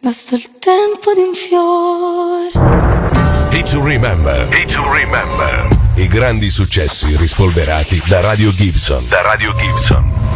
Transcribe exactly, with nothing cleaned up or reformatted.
basta il tempo di un fiore. Hit to Remember. Hit to Remember. I grandi successi rispolverati da Radio Gibson. Da Radio Gibson.